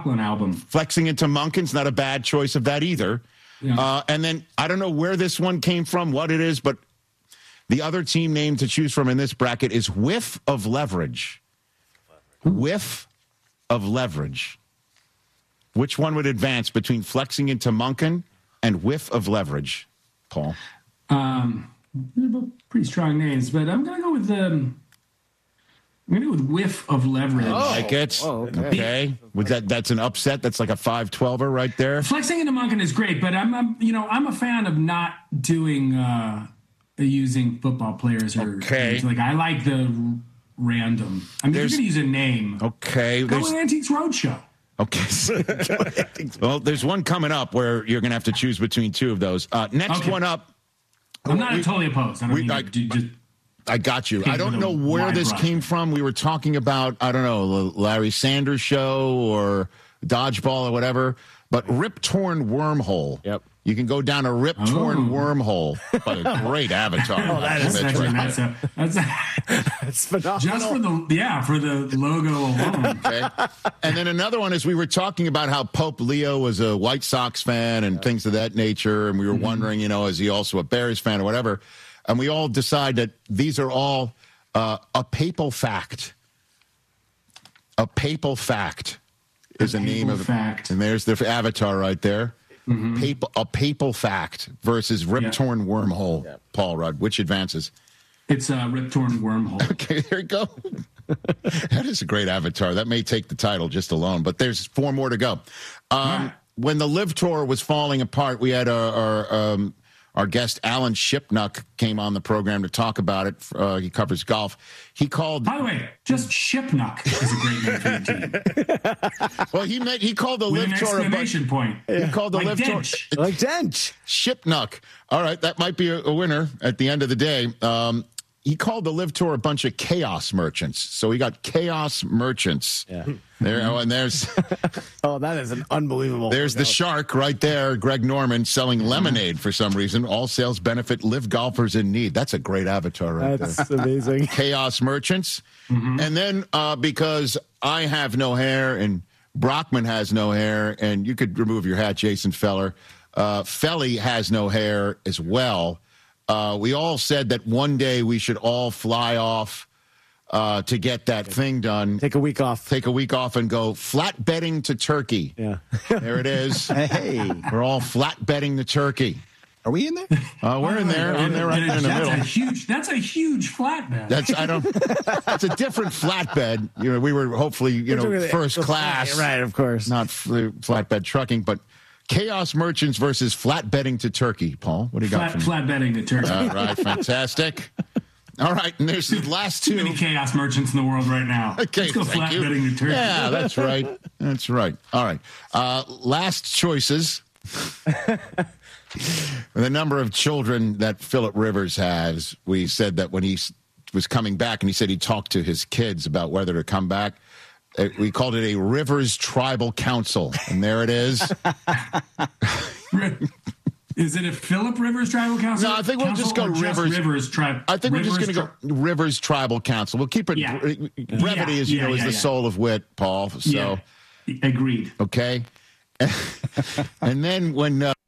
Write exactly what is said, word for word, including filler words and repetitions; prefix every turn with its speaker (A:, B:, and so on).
A: McLaughlin album.
B: Flexing into Monken's not a bad choice of that either.
A: Yeah.
B: Uh, and then I don't know where this one came from, what it is, but the other team name to choose from in this bracket is Whiff of Leverage. Whiff of Leverage. Which one would advance between Flexing into Monken and Whiff of Leverage, Paul?
A: Um, they're both pretty strong names, but I'm going to go with um, I'm going to go with Whiff of Leverage.
B: Oh, like it.
C: Oh, okay.
B: Okay. Was that that's an upset? That's like a five twelve-er right there.
A: Flexing into Monken is great, but I'm, I'm you know I'm a fan of not doing uh, using football players or
B: Okay.
A: like I like the random. I mean,
B: There's-
A: if you're going to use a name.
B: Okay.
A: Go
B: There's,
A: with Antiques Roadshow.
B: okay. Well, there's one coming up where you're going to have to choose between two of those. Uh, next
A: Okay.
B: one up.
A: I'm not
B: we-
A: totally opposed. I don't
B: we-
A: mean
B: I-
A: to do- just
B: I got you.
A: Paint
B: I don't
A: with a
B: know where
A: wide
B: this
A: brush.
B: came from. We were talking about, I don't know, the Larry Sanders show or dodgeball or whatever, but Rip Torn Wormhole.
C: Yep.
B: You can go down a Rip Torn
A: Oh.
B: Wormhole. What a great avatar.
C: Oh, that is-
B: That's
A: that's,
B: right.
A: that's, a, that's a,
C: It's phenomenal.
A: just for the yeah for the logo alone.
B: Okay. And then another one is we were talking about how Pope Leo was a White Sox fan and things of that nature. And we were
A: Mm-hmm.
B: wondering, you know, is he also a Bears fan or whatever? And we all decide that these are all uh, a papal fact. A papal fact is
A: A
B: the name
A: papal
B: of
A: fact.
B: And there's the avatar right there. Papal, a papal fact versus Rip
A: Yeah.
B: Torn Wormhole. Paul Rudd, which advances?
A: It's a Rip Torn Wormhole.
B: Okay, there you go. That is a great avatar. That may take the title just alone, but there's four more to go. Um,
A: right.
B: When the Live Tour was falling apart, we had our our, um, our guest Alan Shipnuck came on the program to talk about it. Uh, he covers golf. He called.
A: By the way, just Shipnuck is a great name for the team.
B: Well, he meant he called the
A: With an
B: Live Tour. a bu-
A: exclamation point.
B: He called the
A: Like
B: Live Tour.
A: Dench.
C: Like Dench.
B: Shipnuck. All right, that might be a, a winner at the end of the day. Um, he called the Live Tour a bunch of chaos merchants. So we got chaos merchants.
C: Yeah.
B: There, oh, and there's
C: Oh, that is an unbelievable.
B: there's the shark right there, Greg Norman selling lemonade for some reason. All sales benefit live golfers in need. That's a great avatar right
C: That's
B: there.
C: amazing.
B: Chaos merchants. And then uh, because I have no hair and Brockman has no hair, and you could remove your hat, Jason Feller. Uh, Felly has no hair as well. Uh, we all said that one day we should all fly off uh, to get that thing done.
C: Take a week off.
B: Take a week off and go flat betting to Turkey.
C: Yeah.
B: There it is.
D: Hey,
B: We're all flat betting to Turkey.
D: are we in there?
B: Uh, we're in there. I'm there right
A: And
B: in the
A: that's
B: middle.
A: A huge, that's a huge flatbed.
B: That's I don't. That's a different flatbed. You know, we were hopefully you know first class,
C: Right, of course.
B: not f- flatbed trucking, but chaos merchants versus flat betting to Turkey. Paul, what do you got
A: flat,
B: for me?
A: flat betting to Turkey.
B: All right, fantastic. All right, and there's the last
A: Too
B: two.
A: many chaos merchants in the world right now.
B: Okay,
A: Let's go
B: thank
A: flat
B: you.
A: betting to Turkey.
B: Yeah, that's right. That's right. All right. Uh, last choices. The number of children that Philip Rivers has, we said that when he s- was coming back, and he said he talked to his kids about whether to come back. uh, We called it a Rivers Tribal Council, and there it is.
A: Is it a Philip Rivers Tribal Council?
B: No, I think we'll
A: Council
B: just go
A: or
B: Rivers.
A: Rivers Tribe.
B: I think we're just going to
A: Rivers
B: go Rivers Tribal Council. We'll keep it.
A: Yeah.
B: Brevity,
A: Yeah,
B: as you
A: yeah,
B: know, is
A: yeah,
B: the
A: yeah.
B: soul of wit, Paul. So,
A: Yeah. Agreed.
B: okay. And then when. Uh,